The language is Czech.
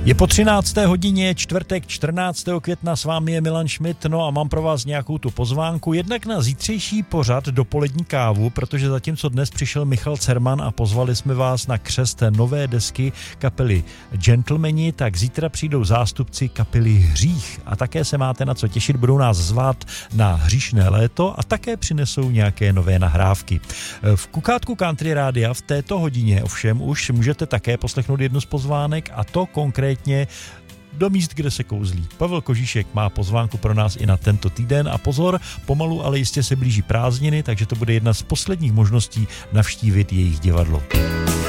Je po 13. hodině, čtvrtek 14. května, s vámi je Milan Schmidt, no a mám pro vás nějakou tu pozvánku, jednak na zítřejší pořad Dopolední kávu, protože zatímco dnes přišel Michal Cerman a pozvali jsme vás na křest nové desky kapely Gentlemani, tak zítra přijdou zástupci kapely Hřích a také se máte na co těšit, budou nás zvát na Hříšné léto a také přinesou nějaké nové nahrávky. V Kukátku Country Rádia v této hodině ovšem už můžete také poslechnout jednu z pozvánek, a to konkrétně do míst, kde se kouzlí. Pavel Kožíšek má pozvánku pro nás i na tento týden a pozor, pomalu, ale jistě se blíží prázdniny, takže to bude jedna z posledních možností navštívit jejich divadlo.